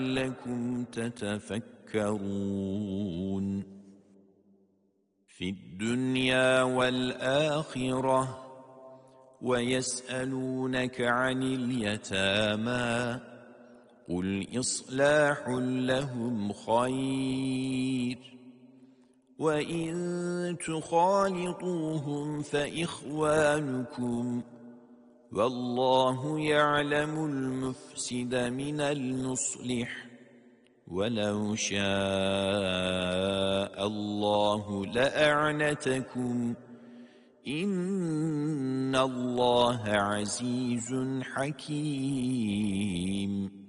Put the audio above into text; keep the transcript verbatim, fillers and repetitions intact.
لعلكم تتفكرون في الدنيا والآخرة ويسألونك عن اليتامى قل إصلاح لهم خير وإن تخالطوهم فإخوانكم والله يعلم المفسد من المصلح ولو شاء الله لأعنتكم إن الله عزيز حكيم